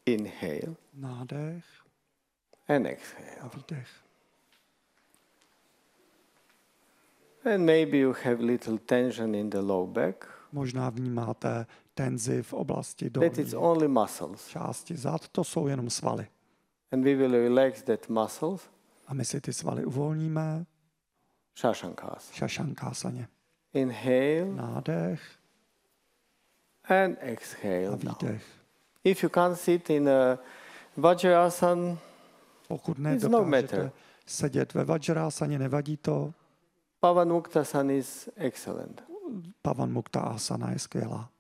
Inhale Nádech and exhale. a výdech. And maybe you have little tension in the low back. Možná vnímáte tenzi v oblasti That is dolní only muscles. části zad, to jsou jenom svaly. And we will relax that muscles. A my si ty svaly uvolníme. Shashankasa. Šašankásaně. Inhale Nádech and a exhale down. výdech. If you can't sit in a Vajrasana, Pokud It's no nedokážete matter. sedět ve Vajrásaně, nevadí to. Pavanmuktasana is excellent. Pavan Mukta asana je skvělá.